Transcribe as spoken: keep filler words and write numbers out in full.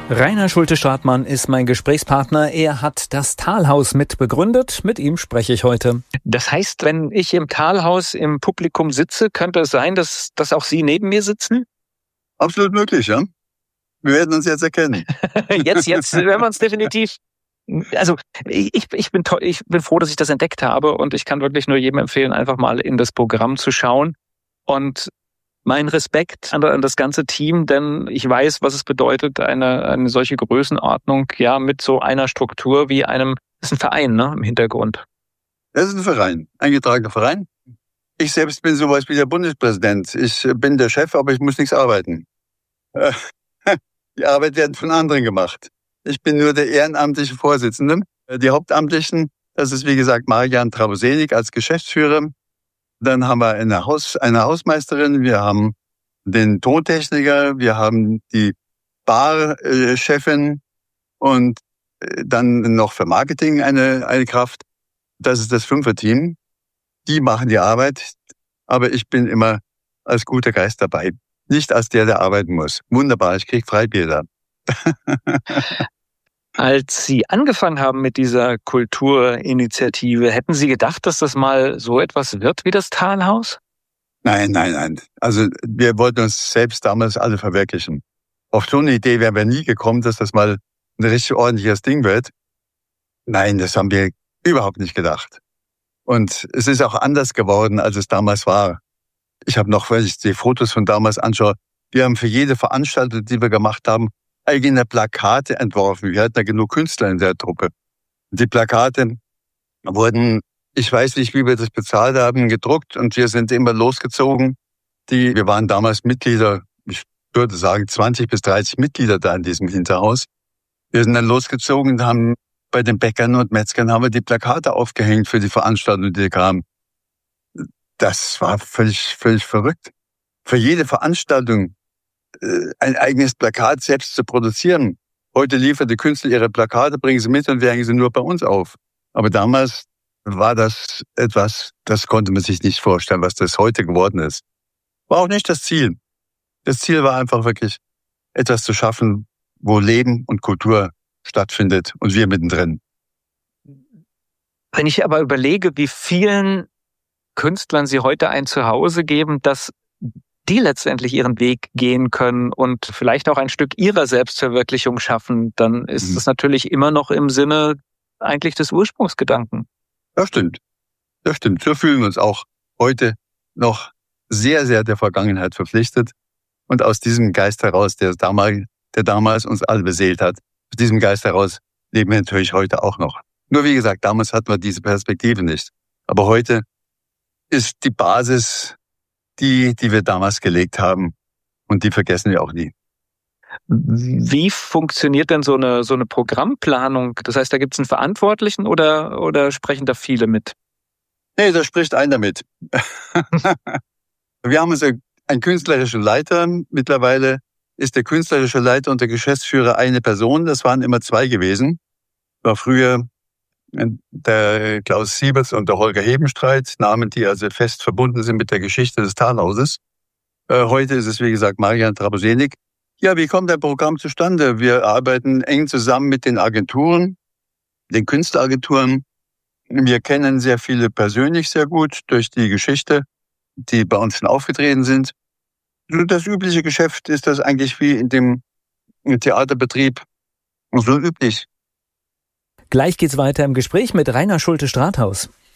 Rainer Schulte-Stratmann ist mein Gesprächspartner. Er hat das Talhaus mitbegründet. Mit ihm spreche ich heute. Das heißt, wenn ich im Talhaus im Publikum sitze, könnte es sein, dass, dass auch Sie neben mir sitzen? Absolut möglich, ja. Wir werden uns jetzt erkennen. jetzt, jetzt werden wir uns definitiv. Also ich, ich, bin to- ich bin froh, dass ich das entdeckt habe und ich kann wirklich nur jedem empfehlen, einfach mal in das Programm zu schauen. Und mein Respekt an, an das ganze Team, denn ich weiß, was es bedeutet, eine, eine solche Größenordnung, ja, mit so einer Struktur wie einem, das ist ein Verein, ne, im Hintergrund. Das ist ein Verein, eingetragener Verein. Ich selbst bin sowas wie der Bundespräsident. Ich bin der Chef, aber ich muss nichts arbeiten. Die Arbeit wird von anderen gemacht. Ich bin nur der ehrenamtliche Vorsitzende. Die Hauptamtlichen, das ist wie gesagt Marian Trabosenik als Geschäftsführer. Dann haben wir eine, Haus, eine Hausmeisterin, wir haben den Tontechniker, wir haben die Barchefin und dann noch für Marketing eine, eine Kraft. Das ist das Fünfer-Team. Die machen die Arbeit, aber ich bin immer als guter Geist dabei. Nicht als der, der arbeiten muss. Wunderbar, ich krieg Freibier da. Als Sie angefangen haben mit dieser Kulturinitiative, hätten Sie gedacht, dass das mal so etwas wird wie das Talhaus? Nein, nein, nein. Also wir wollten uns selbst damals alle verwirklichen. Auf so eine Idee wären wir nie gekommen, dass das mal ein richtig ordentliches Ding wird. Nein, das haben wir überhaupt nicht gedacht. Und es ist auch anders geworden, als es damals war. Ich habe noch, wenn ich die Fotos von damals anschaue, wir haben für jede Veranstaltung, die wir gemacht haben, eigene Plakate entworfen. Wir hatten ja genug Künstler in der Truppe. Die Plakate wurden, ich weiß nicht, wie wir das bezahlt haben, gedruckt und wir sind immer losgezogen. Die, wir waren damals Mitglieder, ich würde sagen zwanzig bis dreißig Mitglieder da in diesem Hinterhaus. Wir sind dann losgezogen und haben bei den Bäckern und Metzgern haben wir die Plakate aufgehängt für die Veranstaltung, die kamen. Das war völlig, völlig verrückt. Für jede Veranstaltung ein eigenes Plakat selbst zu produzieren. Heute liefern die Künstler ihre Plakate, bringen sie mit und wir hängen sie nur bei uns auf. Aber damals war das etwas, das konnte man sich nicht vorstellen, was das heute geworden ist. War auch nicht das Ziel. Das Ziel war einfach wirklich, etwas zu schaffen, wo Leben und Kultur stattfindet und wir mittendrin. Wenn ich aber überlege, wie vielen Künstlern Sie heute ein Zuhause geben, dass die letztendlich ihren Weg gehen können und vielleicht auch ein Stück ihrer Selbstverwirklichung schaffen, dann ist es mhm. natürlich immer noch im Sinne eigentlich des Ursprungsgedanken. Das stimmt. Das stimmt. So fühlen wir uns auch heute noch sehr, sehr der Vergangenheit verpflichtet. Und aus diesem Geist heraus, der damals, der damals uns alle beseelt hat, aus diesem Geist heraus leben wir natürlich heute auch noch. Nur wie gesagt, damals hatten wir diese Perspektive nicht. Aber heute ist die Basis die, die wir damals gelegt haben. Und die vergessen wir auch nie. Wie funktioniert denn so eine, so eine Programmplanung? Das heißt, da gibt es einen Verantwortlichen oder, oder sprechen da viele mit? Nee, da spricht einer mit. Wir haben also einen künstlerischen Leiter. Mittlerweile ist der künstlerische Leiter und der Geschäftsführer eine Person. Das waren immer zwei gewesen. War früher der Klaus Siebers und der Holger Hebenstreit, Namen, die also fest verbunden sind mit der Geschichte des Talhauses. Äh, heute ist es, wie gesagt, Marian Trabosenik. Ja, wie kommt ein Programm zustande? Wir arbeiten eng zusammen mit den Agenturen, den Künstleragenturen. Wir kennen sehr viele persönlich sehr gut durch die Geschichte, die bei uns schon aufgetreten sind. Das übliche Geschäft ist das eigentlich wie in dem Theaterbetrieb so üblich. Gleich geht's weiter im Gespräch mit Rainer Schulte-Strathaus.